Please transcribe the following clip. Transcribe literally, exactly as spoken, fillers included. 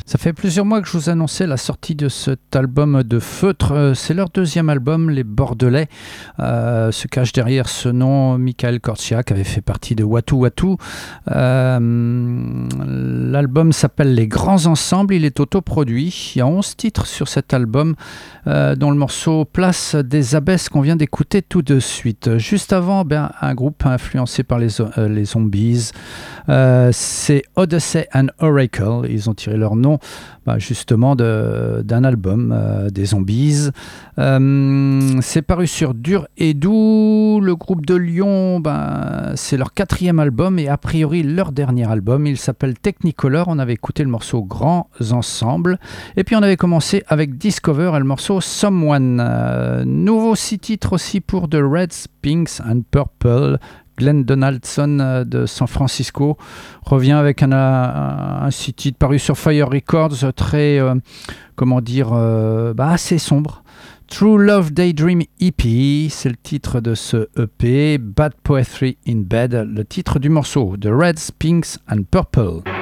Ça fait plusieurs mois que je vous annonçais la sortie de cet album de Feutre. C'est leur deuxième album, Les Bordelais. Euh, se cache derrière ce nom Michael Korcia, qui avait fait partie de Watu Watu. Euh, l'album s'appelle Les Grands Ensembles. Il est autoproduit. Il y a onze titres sur cet album, euh, dont le morceau Place des Abbesses qu'on vient d'écouter tout de suite. Juste avant, ben, un groupe influencé par les, euh, les Zombies. Euh, c'est Odyssey and Oracle. Ils ont tiré leur nom bah, justement de, d'un album euh, des Zombies. Euh, c'est paru sur Dur et Doux. Le groupe de Lyon, bah, c'est leur quatrième album et a priori leur dernier album. Il s'appelle Technicolor. On avait écouté le morceau Grands Ensembles. Et puis on avait commencé avec Discover et le morceau Someone. Euh, nouveau six titres aussi pour The Reds, Pinks and Purple. Glenn Donaldson de San Francisco revient avec un, un, un six titres paru sur Fire Records, très, euh, comment dire, euh, bah assez sombre. True Love Daydream E P, c'est le titre de ce E P. Bad Poetry in Bed, le titre du morceau. The Reds, Pinks and Purple.